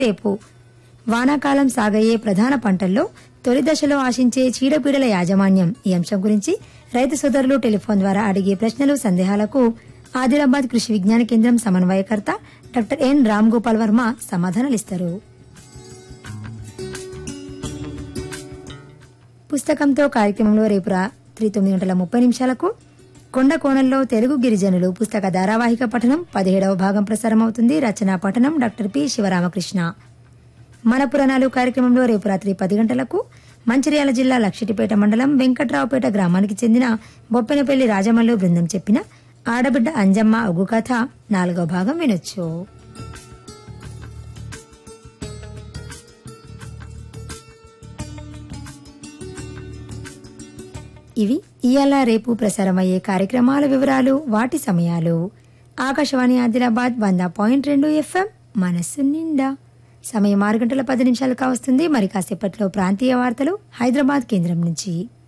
రేపు వానాకాలం సాగయ్యే ప్రధాన పంటల్లో తొలి దశలో ఆశించే చీడపీడల యాజమాన్యం ఈ అంశం గురించి రైతు సోదరులు టెలిఫోన్ ద్వారా అడిగే ప్రశ్నలు సందేహాలకు ఆదిలాబాద్ కృషి విజ్ఞాన కేంద్రం సమన్వయకర్త డాక్టర్ ఎన్ రామ్ గోపాల్ వర్మ సమాధానాలిస్తారు. పుస్తకంతో కార్యక్రమంలో రేపు రాత్రి 9:30 కొండ కోణంలో తెలుగు గిరిజనులు పుస్తక ధారావాహిక పఠనం 17వ భాగం ప్రసారమవుతుంది. రచనా పఠనం డాక్టర్ పి శివరామకృష్ణ. మన పురాణాలు కార్యక్రమంలో రేపు రాత్రి 10 గంటలకు మంచిర్యాల జిల్లా లక్షిటిపేట మండలం వెంకట్రావుపేట గ్రామానికి చెందిన బొప్పెనపల్లి రాజమల్లు బృందం చెప్పిన ఆడబిడ్డ అంజమ్మ ఒగ్గు కథ 4వ భాగం వినొచ్చు. ఇవి ఇయాల రేపు ప్రసారమయ్యే కార్యక్రమాల వివరాలు, వాటి సమయాలు. ఆకాశవాణి ఆదిలాబాద్ 100.2 FM మనస్సు నిండా. సమయం 6:10 కావస్తుంది. మరి కాసేపట్లో ప్రాంతీయ వార్తలు హైదరాబాద్ కేంద్రం నుంచి.